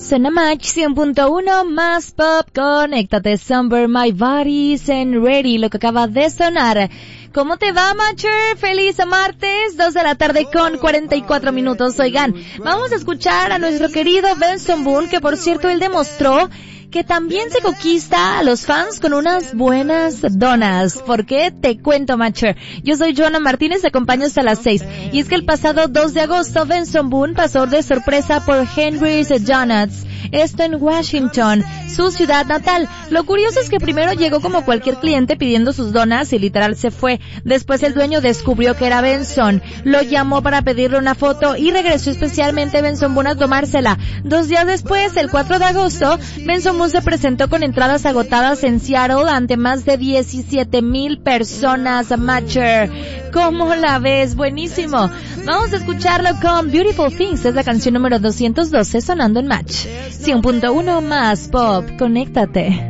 Suena Match 100.1 más pop. Conéctate, Somber My Body's and Ready, lo que acaba de sonar. ¿Cómo te va, Matcher? Feliz martes, 2 de la tarde con 44 minutos. Oigan, vamos a escuchar a nuestro querido Benson Boone, que por cierto él demostró que también se conquista a los fans con unas buenas donas. ¿Por qué? Te cuento, Matcher. Yo soy Joana Martínez, te acompaño hasta las 6. Y es que el pasado 2 de agosto, Benson Boone pasó de sorpresa por Henry's Donuts. Esto en Washington, su ciudad natal. Lo curioso es que primero llegó como cualquier cliente pidiendo sus donas y literal se fue. Después el dueño descubrió que era Benson. Lo llamó para pedirle una foto y regresó especialmente Benson Boone a tomársela. 2 días después, el 4 de agosto, Benson Boone se presentó con entradas agotadas en Seattle ante más de 17,000 personas. Matcher, ¿cómo la ves? Buenísimo. Vamos a escucharlo con Beautiful Things. Es la canción número 212 sonando en Match 100.1 más pop. Conéctate.